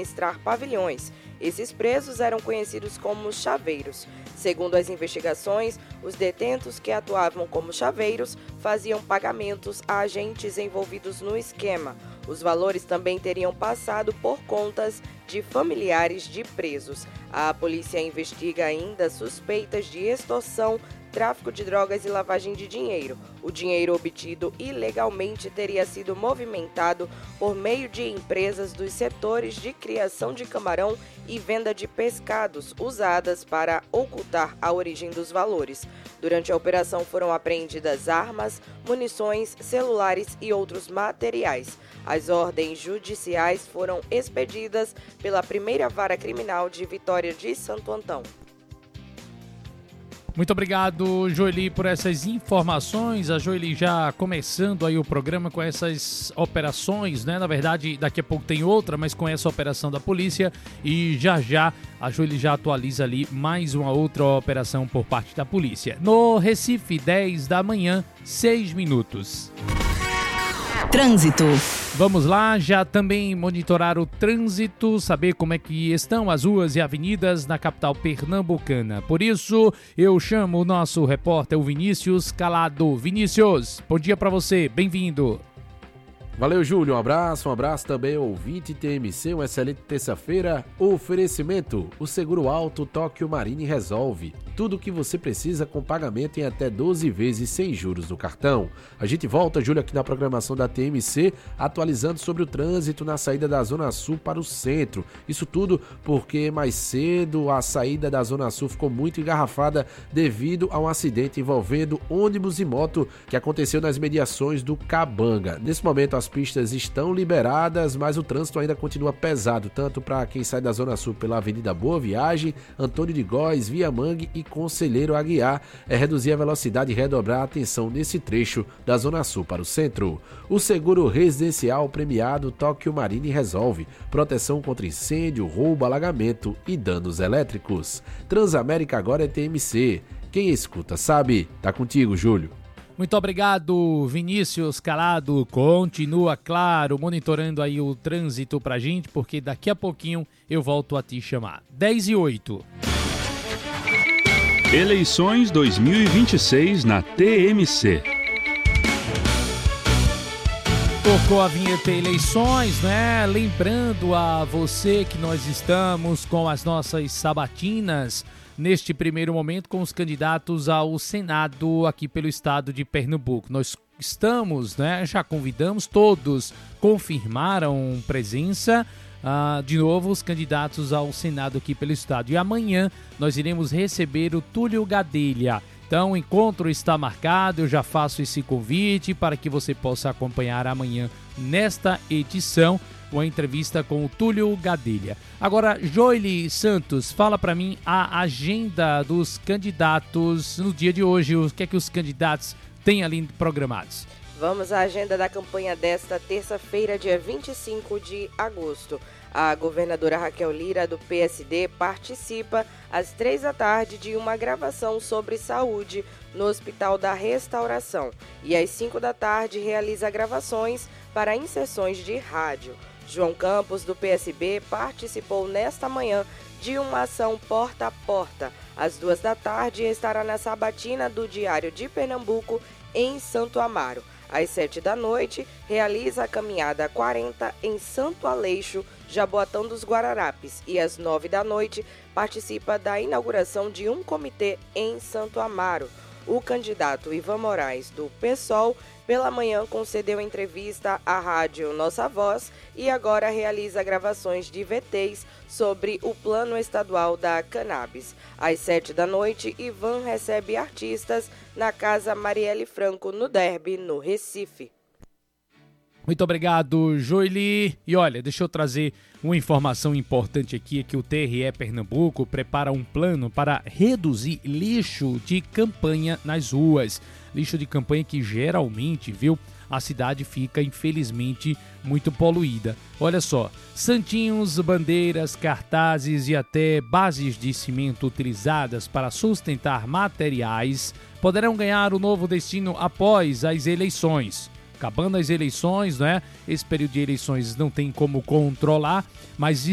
administrar pavilhões. Esses presos eram conhecidos como chaveiros. Segundo as investigações, os detentos que atuavam como chaveiros faziam pagamentos a agentes envolvidos no esquema. Os valores também teriam passado por contas de familiares de presos. A polícia investiga ainda suspeitas de extorsão, tráfico de drogas e lavagem de dinheiro. O dinheiro obtido ilegalmente teria sido movimentado por meio de empresas dos setores de criação de camarão e venda de pescados, usadas para ocultar a origem dos valores. Durante a operação foram apreendidas armas, munições, celulares e outros materiais. As ordens judiciais foram expedidas pela primeira vara criminal de Vitória de Santo Antão. Muito obrigado, Joeli, por essas informações. A Joeli já começando aí o programa com essas operações, né? Na verdade, daqui a pouco tem outra, mas com essa operação da polícia. E já a Joeli já atualiza ali mais uma outra operação por parte da polícia. No Recife, 10 da manhã, 6 minutos. Trânsito. Vamos lá, já também monitorar o trânsito, saber como é que estão as ruas e avenidas na capital pernambucana. Por isso, eu chamo o nosso repórter, o Vinícius Calado. Vinícius, bom dia para você, bem-vindo. Valeu, Júlio, um abraço também ao ouvinte TMC, uma excelente terça-feira. Oferecimento, o Seguro Alto Tóquio Marine resolve. Tudo o que você precisa com pagamento em até 12 vezes sem juros no cartão. A gente volta, Júlio, aqui na programação da TMC, atualizando sobre o trânsito na saída da Zona Sul para o centro. Isso tudo porque mais cedo a saída da Zona Sul ficou muito engarrafada devido a um acidente envolvendo ônibus e moto que aconteceu nas mediações do Cabanga. Nesse momento as pistas estão liberadas, mas o trânsito ainda continua pesado, tanto para quem sai da Zona Sul pela Avenida Boa Viagem, Antônio de Góes, Viamangue e Conselheiro Aguiar, reduzir a velocidade e redobrar a atenção nesse trecho da Zona Sul para o centro. O seguro residencial premiado Tóquio Marine resolve proteção contra incêndio, roubo, alagamento e danos elétricos. Transamérica agora é TMC. Quem escuta sabe. Tá contigo, Júlio. Muito obrigado, Vinícius Calado. Continua, claro, monitorando aí o trânsito pra gente, porque daqui a pouquinho eu volto a te chamar. 10:08. Eleições 2026 na TMC. Tocou a vinheta Eleições, né? Lembrando a você que nós estamos com as nossas sabatinas neste primeiro momento com os candidatos ao Senado aqui pelo estado de Pernambuco. Nós estamos, né? Já convidamos, todos confirmaram presença. De novo, os candidatos ao Senado aqui pelo estado. E amanhã nós iremos receber o Túlio Gadelha. Então, o encontro está marcado, eu já faço esse convite para que você possa acompanhar amanhã, nesta edição, uma entrevista com o Túlio Gadelha. Agora, Joeli Santos, fala para mim a agenda dos candidatos no dia de hoje. O que é que os candidatos têm ali programados? Vamos à agenda da campanha desta terça-feira, dia 25 de agosto. A governadora Raquel Lira, do PSD, participa às 15h de uma gravação sobre saúde no Hospital da Restauração. E às 17h realiza gravações para inserções de rádio. João Campos, do PSB, participou nesta manhã de uma ação porta a porta. Às 14h estará na sabatina do Diário de Pernambuco, em Santo Amaro. Às 19h, realiza a caminhada 40 em Santo Aleixo, Jaboatão dos Guararapes. E às 21h, participa da inauguração de um comitê em Santo Amaro. O candidato Ivan Moraes, do PSOL, pela manhã concedeu entrevista à rádio Nossa Voz e agora realiza gravações de VTs sobre o plano estadual da cannabis. Às 19h, Ivan recebe artistas na Casa Marielle Franco, no Derby, no Recife. Muito obrigado, Joeli. E olha, deixa eu trazer uma informação importante aqui, é que o TRE Pernambuco prepara um plano para reduzir lixo de campanha nas ruas. Lixo de campanha que geralmente, a cidade fica, infelizmente, muito poluída. Olha só, santinhos, bandeiras, cartazes e até bases de cimento utilizadas para sustentar materiais poderão ganhar o novo destino após as eleições. Acabando as eleições, né? Esse período de eleições não tem como controlar, mas